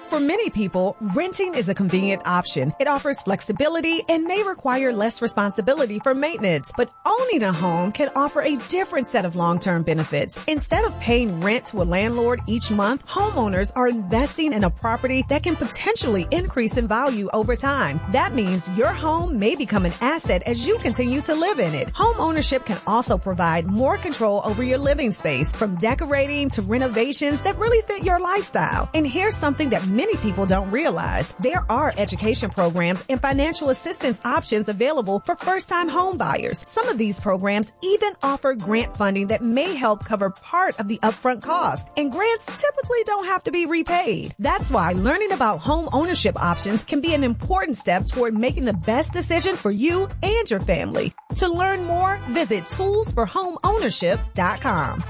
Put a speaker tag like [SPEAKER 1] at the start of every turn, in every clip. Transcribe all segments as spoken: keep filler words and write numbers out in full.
[SPEAKER 1] For many people, renting is a convenient option. It offers flexibility and may require less responsibility for maintenance. But owning a home can offer a different set of long-term benefits. Instead of paying rent to a landlord each month, homeowners are investing in a property that can potentially increase in value over time. That means your home may become an asset as you continue to live in it. Home ownership can also provide more control over your living space, from decorating to renovations that really fit your lifestyle. And here's something that many people don't realize. There are education programs and financial assistance options available for first-time home buyers. Some of these programs even offer grant funding that may help cover part of the upfront cost. And grants typically don't have to be repaid. That's why learning about home ownership options can be an important step toward making the best decision for you and your family. To learn more, visit tools for home ownership dot com.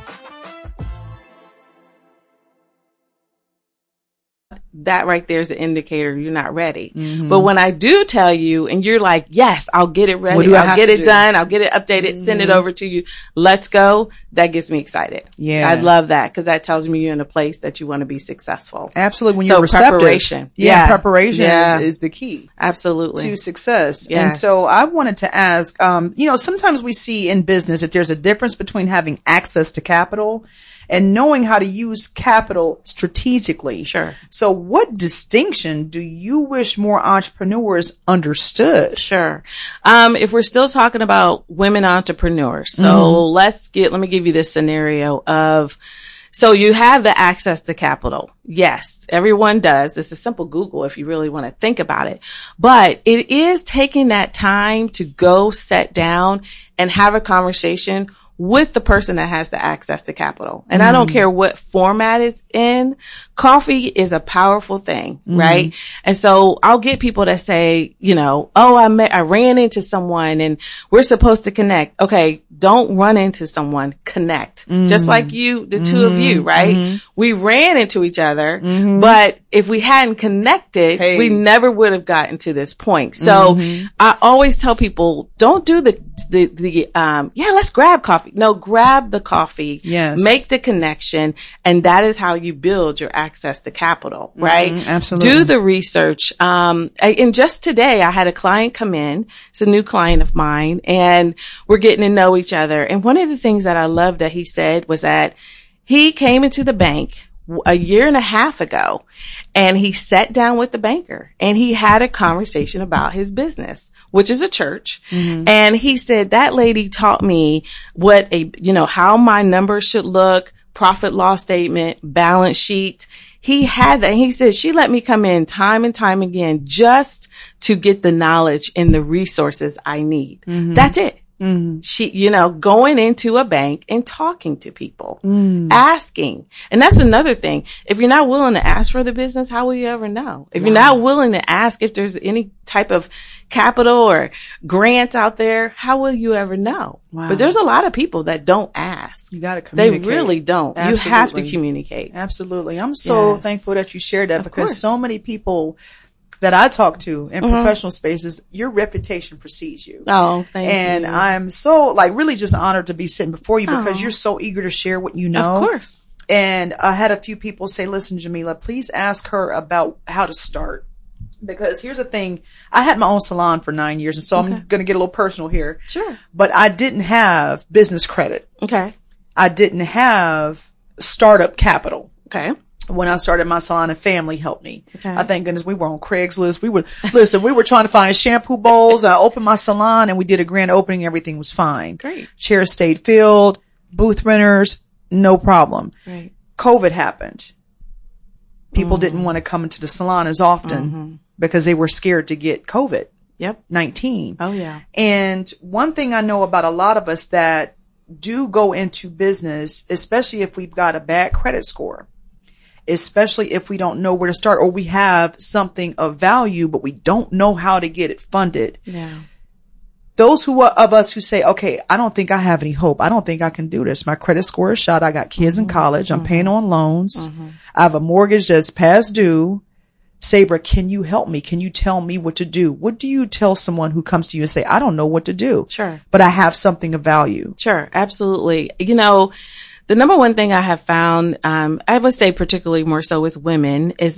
[SPEAKER 2] That right there is an indicator you're not ready. Mm-hmm. But when I do tell you and you're like, yes, I'll get it ready. I'll get it do? done. I'll get it updated, mm-hmm. send it over to you. Let's go. That gets me excited. Yeah. I love that because that tells me you're in a place that you want to be successful.
[SPEAKER 3] Absolutely. When
[SPEAKER 2] so
[SPEAKER 3] you're receptive.
[SPEAKER 2] Preparation.
[SPEAKER 3] Yeah.
[SPEAKER 2] yeah.
[SPEAKER 3] Preparation
[SPEAKER 2] yeah.
[SPEAKER 3] Is, is the key.
[SPEAKER 2] Absolutely.
[SPEAKER 3] To success.
[SPEAKER 2] Yes.
[SPEAKER 3] And so I wanted to ask, um, you know, sometimes we see in business that there's a difference between having access to capital and knowing how to use capital strategically.
[SPEAKER 2] Sure.
[SPEAKER 3] So what distinction do you wish more entrepreneurs understood?
[SPEAKER 2] Sure. Um, if we're still talking about women entrepreneurs, so mm-hmm. let's get, let me give you this scenario of, so you have the access to capital. Yes, everyone does. It's a simple Google if you really want to think about it. But it is taking that time to go sit down and have a conversation with the person that has the access to capital. And mm. I don't care what format it's in. Coffee is a powerful thing, mm. right? And so I'll get people that say, you know, oh, I met, I ran into someone and we're supposed to connect. Okay. Don't run into someone, connect. Mm. Just like you, the two mm-hmm. of you, right? Mm-hmm. We ran into each other, mm-hmm. but if we hadn't connected, hey. we never would have gotten to this point. So mm-hmm. I always tell people, don't do the, the, the, um, yeah, let's grab coffee. No, grab the coffee.
[SPEAKER 3] Yes.
[SPEAKER 2] Make the connection. And that is how you build your access to capital, right?
[SPEAKER 3] Mm-hmm. Absolutely.
[SPEAKER 2] Do the research. Um, and just today I had a client come in. It's a new client of mine and we're getting to know each other. And one of the things that I loved that he said was that he came into the bank a year and a half ago and he sat down with the banker and he had a conversation about his business, which is a church. Mm-hmm. And he said, that lady taught me what a, you know, how my numbers should look, profit loss statement, balance sheet. He had that. He said, she let me come in time and time again just to get the knowledge and the resources I need. Mm-hmm. That's it. Mm. She, you know, going into a bank and talking to people, mm. asking. And that's another thing. If you're not willing to ask for the business, how will you ever know? If wow. you're not willing to ask if there's any type of capital or grants out there, how will you ever know? Wow. But there's a lot of people that don't ask.
[SPEAKER 3] You got to communicate.
[SPEAKER 2] They really don't. Absolutely. You have to communicate.
[SPEAKER 3] Absolutely. I'm so yes. thankful that you shared that
[SPEAKER 2] of
[SPEAKER 3] because
[SPEAKER 2] course.
[SPEAKER 3] so many people that I talk to in mm-hmm. professional spaces, your reputation precedes you.
[SPEAKER 2] Oh, thank
[SPEAKER 3] and
[SPEAKER 2] you.
[SPEAKER 3] And I'm so like really just honored to be sitting before you because oh. you're so eager to share what you know.
[SPEAKER 2] Of course.
[SPEAKER 3] And I had a few people say, listen, Jamila, please ask her about how to start. Because here's the thing, I had my own salon for nine years. And so okay. I'm going to get a little personal here.
[SPEAKER 2] Sure.
[SPEAKER 3] But I didn't have business credit.
[SPEAKER 2] Okay.
[SPEAKER 3] I didn't have startup capital.
[SPEAKER 2] Okay.
[SPEAKER 3] When I started my salon, and family helped me.
[SPEAKER 2] Okay.
[SPEAKER 3] I thank goodness we were on Craigslist. We would listen, we were trying to find shampoo bowls. I opened my salon and we did a grand opening. Everything was fine.
[SPEAKER 2] Great.
[SPEAKER 3] Chairs stayed filled, booth renters, no problem.
[SPEAKER 2] Right.
[SPEAKER 3] COVID happened. People
[SPEAKER 2] mm-hmm.
[SPEAKER 3] didn't want to come into the salon as often mm-hmm. because they were scared to get COVID.
[SPEAKER 2] Yep.
[SPEAKER 3] nineteen.
[SPEAKER 2] Oh yeah.
[SPEAKER 3] And one thing I know about a lot of us that do go into business, especially if we've got a bad credit score, especially if we don't know where to start or we have something of value, but we don't know how to get it funded.
[SPEAKER 2] Yeah.
[SPEAKER 3] Those who of us who say, okay, I don't think I have any hope. I don't think I can do this. My credit score is shot. I got kids mm-hmm. in college. I'm mm-hmm. paying on loans. Mm-hmm. I have a mortgage that's past due. Sabra, can you help me? Can you tell me what to do? What do you tell someone who comes to you and say, I don't know what to do?
[SPEAKER 2] Sure.
[SPEAKER 3] But I have something of value.
[SPEAKER 2] Sure. Absolutely. You know, the number one thing I have found, um, I would say particularly more so with women is